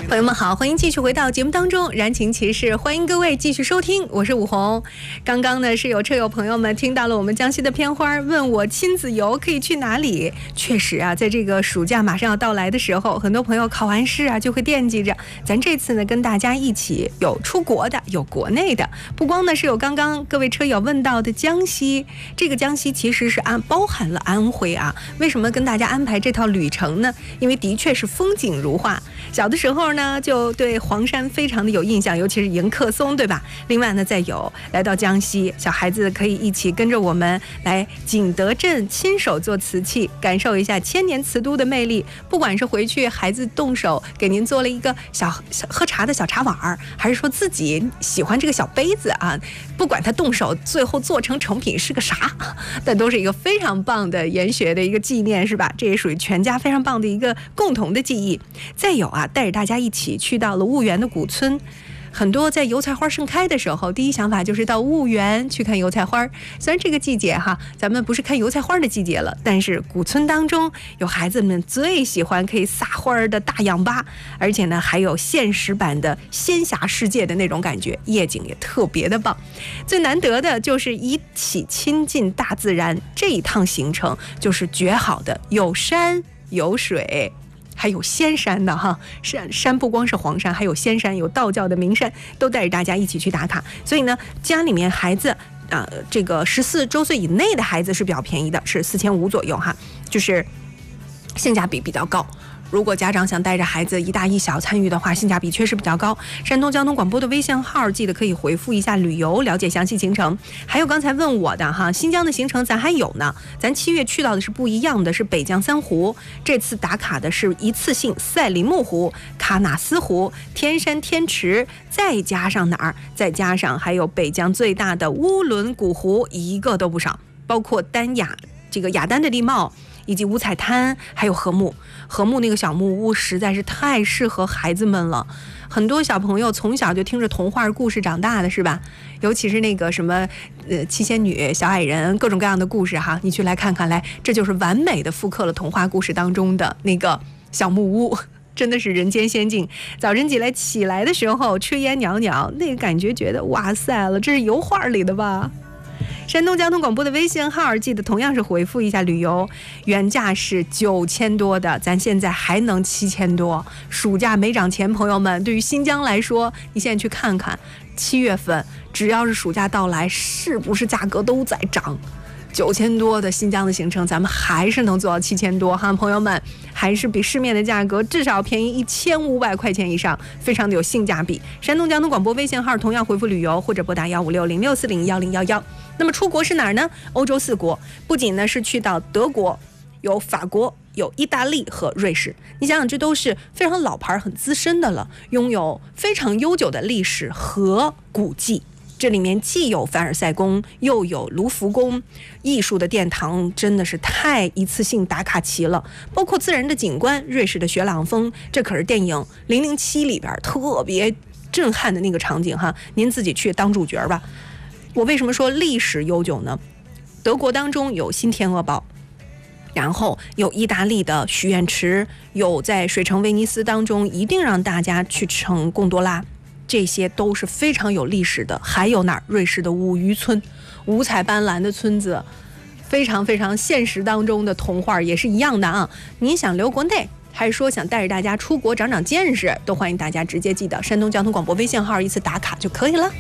朋友们好，欢迎继续回到节目当中，燃情骑士，欢迎各位继续收听，我是武红。刚刚呢是有车友朋友们听到了我们江西的片花，问我亲子游可以去哪里。确实啊，在这个暑假马上要到来的时候，很多朋友考完试啊就会惦记着，咱这次呢跟大家一起有出国的，有国内的，不光呢是有刚刚各位车友问到的江西，这个江西其实是包含了安徽啊。为什么跟大家安排这套旅程呢？因为的确是风景如画。小的时候呢就对黄山非常的有印象，尤其是迎客松，对吧？另外呢再有来到江西，小孩子可以一起跟着我们来景德镇亲手做瓷器，感受一下千年瓷都的魅力。不管是回去孩子动手给您做了一个小喝茶的小茶碗，还是说自己喜欢这个小杯子啊，不管他动手最后做成成品是个啥，但都是一个非常棒的研学的一个纪念，是吧？这也属于全家非常棒的一个共同的记忆。再有啊，带着大家一起去到了婺源的古村，很多在油菜花盛开的时候，第一想法就是到婺源去看油菜花。虽然这个季节哈，咱们不是看油菜花的季节了，但是古村当中有孩子们最喜欢可以撒花的大氧吧，而且呢还有现实版的仙侠世界的那种感觉，夜景也特别的棒。最难得的就是一起亲近大自然，这一趟行程就是绝好的，有山有水还有仙山的哈，山不光是黄山，还有仙山，有道教的名山，都带着大家一起去打卡。所以呢，家里面孩子这个14周岁以内的孩子是比较便宜的，是4500左右哈，就是性价比比较高。如果家长想带着孩子一大一小参与的话，性价比确实比较高。山东交通广播的微信号记得可以回复一下旅游，了解详细行程。还有刚才问我的哈，新疆的行程咱还有呢，咱7月去到的是不一样的，是北疆3湖，这次打卡的是一次性赛里木湖、喀纳斯湖、天山天池，再加上哪儿？再加上还有北疆最大的乌伦古湖，一个都不少，包括雅丹的地貌，以及五彩滩，还有禾木那个小木屋实在是太适合孩子们了。很多小朋友从小就听着童话故事长大的，是吧？尤其是那个什么七仙女、小矮人，各种各样的故事哈，你去来看看来，这就是完美的复刻了童话故事当中的那个小木屋，真的是人间仙境。早晨起来的时候，炊烟袅袅，那个感觉觉得哇塞了，这是油画里的吧？山东交通广播的微信号记得同样是回复一下旅游，原价是9000多的，咱现在还能7000多，暑假没涨钱。朋友们，对于新疆来说，你现在去看看7月份只要是暑假到来，是不是价格都在涨？9000多的新疆的行程，咱们还是能做到7000多哈，朋友们，还是比市面的价格至少便宜1500块钱以上，非常的有性价比。山东交通广播微信号同样回复旅游，或者拨打15606401011。那么出国是哪儿呢？欧洲4国，不仅呢是去到德国，有法国，有意大利和瑞士。你想想，这都是非常老牌、很资深的了，拥有非常悠久的历史和古迹。这里面既有凡尔赛宫，又有卢浮宫，艺术的殿堂真的是太一次性打卡齐了。包括自然的景观，瑞士的雪朗峰，这可是电影《007》里边特别震撼的那个场景哈，您自己去当主角吧。我为什么说历史悠久呢？德国当中有新天鹅堡，然后有意大利的许愿池，有在水城威尼斯当中一定让大家去乘贡多拉，这些都是非常有历史的。还有哪儿？瑞士的五渔村，五彩斑斓的村子，非常非常现实当中的童话也是一样的啊。您想留国内，还是说想带着大家出国长长见识，都欢迎大家直接记得山东交通广播微信号一次打卡就可以了。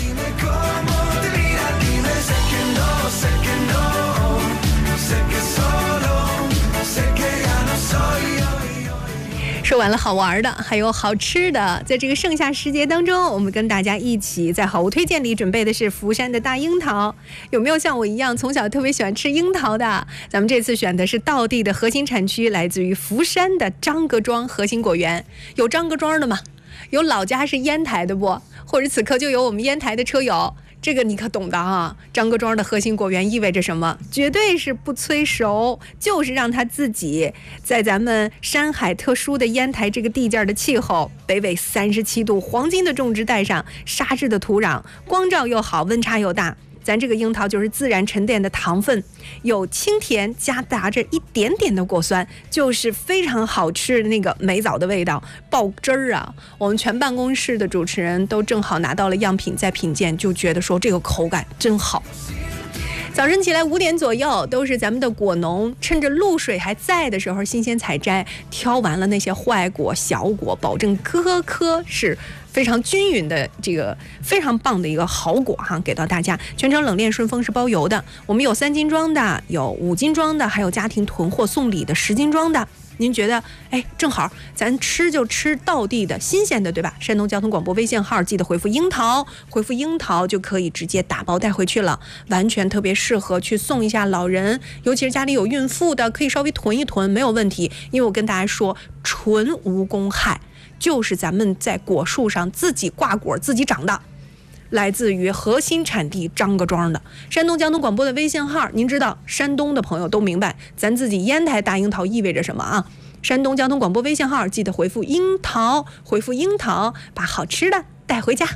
说完了好玩的，还有好吃的。在这个盛夏时节当中，我们跟大家一起在好物推荐里准备的是福山的大樱桃。有没有像我一样从小特别喜欢吃樱桃的？咱们这次选的是道地的核心产区，来自于福山的张各庄核心果园。有张各庄的吗？有老家是烟台的不？或者此刻就有我们烟台的车友，这个你可懂的啊！张各庄的核心果园意味着什么？绝对是不催熟，就是让它自己在咱们山海特殊的烟台这个地界的气候，北纬37度黄金的种植带上，沙质的土壤，光照又好，温差又大， 咱这个樱桃就是自然沉淀的糖分，有清甜夹杂着一点点的果酸，就是非常好吃的那个梅枣的味道，爆汁儿啊！我们全办公室的主持人都正好拿到了样品在品鉴，就觉得说这个口感真好。早晨起来5点左右，都是咱们的果农趁着露水还在的时候新鲜采摘，挑完了那些坏果小果，保证颗颗是非常均匀的，这个非常棒的一个好果哈，给到大家。全程冷链顺丰是包邮的，我们有3斤装的，有5斤装的，还有家庭囤货送礼的10斤装的。您觉得正好咱吃就吃道地的新鲜的，对吧？山东交通广播微信号记得回复樱桃，回复樱桃就可以直接打包带回去了，完全特别适合去送一下老人，尤其是家里有孕妇的，可以稍微囤一囤没有问题。因为我跟大家说，纯无公害，就是咱们在果树上自己挂果自己长的，来自于核心产地张各庄的。山东交通广播的微信号，您知道山东的朋友都明白咱自己烟台大樱桃意味着什么啊？山东交通广播微信号记得回复樱桃，回复樱桃，把好吃的带回家。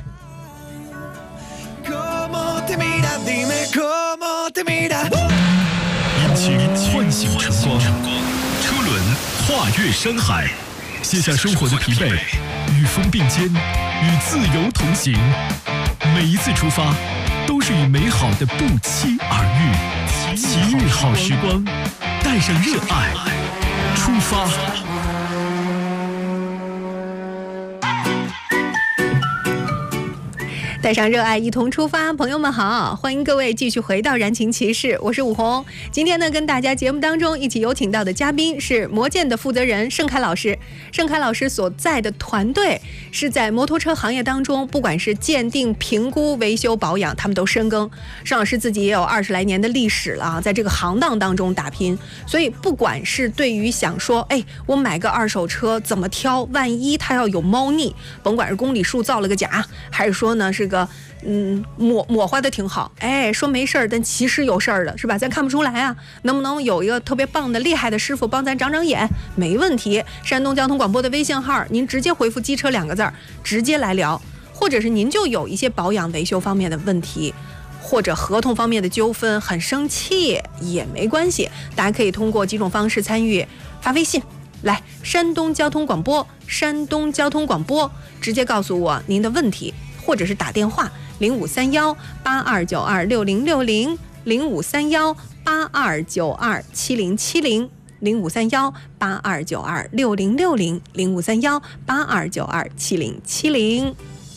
引擎唤醒晨光，车轮跨越山海，卸下生活的疲惫，与风并肩，与自由同行。每一次出发都是与美好的不期而遇，奇遇好时光，带上热爱出发。 带上热爱一同出发，朋友们好，欢迎各位继续回到燃情骑士，我是武红。今天呢，跟大家节目当中一起有请到的嘉宾是魔剑的负责人盛开老师。盛开老师所在的团队是在摩托车行业当中，不管是鉴定、评估、维修、保养，他们都深耕。盛老师自己也有20来年的历史了啊，在这个行当当中打拼，所以不管是对于想说，我买个二手车怎么挑，万一它要有猫腻，甭管是公里数造了个假，还是说呢是个抹花的挺好，说没事儿，但其实有事儿的是吧？咱看不出来啊，能不能有一个特别棒的厉害的师傅帮咱长长眼？没问题。山东交通广播的微信号，您直接回复机车2个字，直接来聊。或者是您就有一些保养维修方面的问题，或者合同方面的纠纷，很生气也没关系，大家可以通过几种方式参与，发微信来山东交通广播，山东交通广播，直接告诉我您的问题，或者是打电话0531-8292-6060，0531-8292-7070。0531-8292-6060，0531-8292-7070。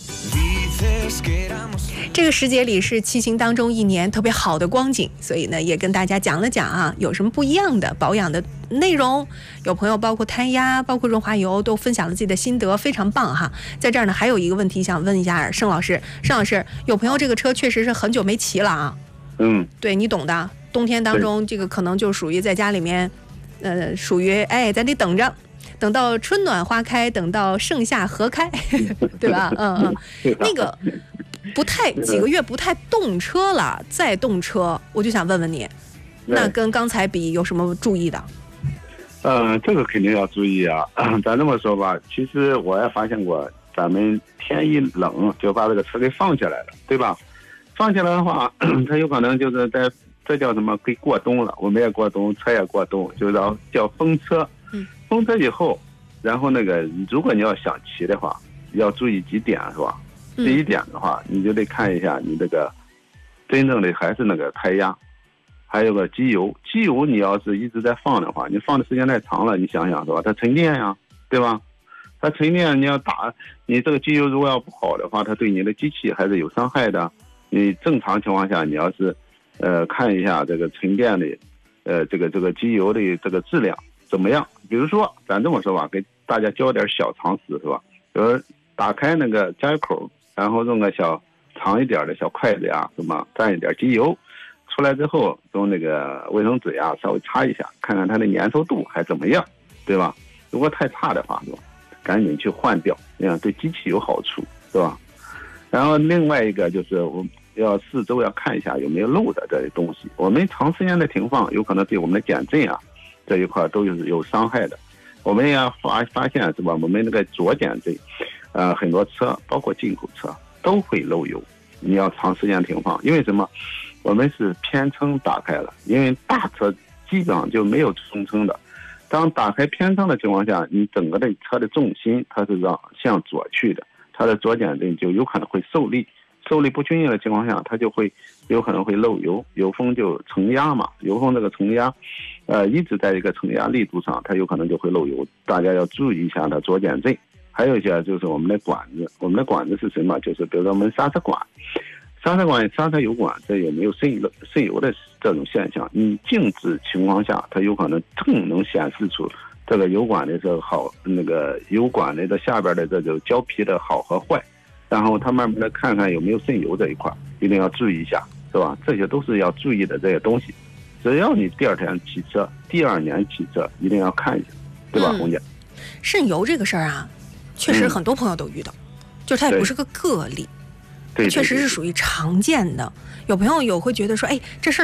这个时节里是骑行当中一年特别好的光景，所以呢也跟大家讲了讲啊，有什么不一样的保养的内容。有朋友包括胎压，包括润滑油都分享了自己的心得，非常棒哈。在这儿呢还有一个问题想问一下盛老师，有朋友这个车确实是很久没骑了啊，对你懂的，冬天当中这个可能就属于在家里面属于咱得等着，等到春暖花开，等到盛夏荷开对吧？那个不太几个月不太动车了，再动车我就想问问你，那跟刚才比有什么注意的？ 这个肯定要注意啊。咱这么说吧，其实我也发现过，咱们天一冷就把这个车给放起来了，对吧？放起来的话，它有可能就是这叫什么给过冬了，我们也过冬，车也过冬，就叫风车。封车以后，然后如果你要想骑的话，要注意几点是吧？第一点的话，你就得看一下你这个真正的还是那个胎压，还有个机油。机油你要是一直在放的话，你放的时间太长了，你想想是吧？它沉淀呀，对吧？它沉淀，你要你这个机油如果要不好的话，它对你的机器还是有伤害的。你正常情况下，你要是看一下这个沉淀的这个机油的这个质量怎么样？比如说，咱这么说吧，给大家教点小常识是吧？比如打开那个加油口，然后用个小长一点的小筷子呀，什么蘸一点机油，出来之后用那个卫生纸呀稍微擦一下，看看它的粘稠度还怎么样，对吧？如果太差的话，是吧？赶紧去换掉，那样对机器有好处，是吧？然后另外一个就是我们要四周要看一下有没有漏的这些东西。我们长时间的停放，有可能对我们的减震啊这一块都是有伤害的。我们也发现是吧？我们那个左减震，很多车包括进口车都会漏油。你要长时间停放，因为什么？ 我们是偏撑打开了，因为大车基本上就没有中撑的。当打开偏撑的情况下，你整个的车的重心它是向左去的，它的左减震就有可能会受力不均匀的情况下，它就会有可能会漏油，油封就承压嘛，油封这个承压，一直在一个承压力度上，它有可能就会漏油，大家要注意一下它左减震。还有一些就是我们的管子是什么？就是比如说我们刹车油管，这也没有渗油的这种现象。你静止情况下，它有可能更能显示出这个油管的这个好，那个油管的下边的这种胶皮的好和坏。然后它慢慢的看看有没有渗油这一块，一定要注意一下，是吧？这些都是要注意的这些东西。只要你第二天骑车，第2年骑车，一定要看一下，对吧，红姐？ 渗油这个事儿啊，确实很多朋友都遇到，就是它也不是个个例。 对， 确实是属于常见的。有朋友会觉得说，哎，这事儿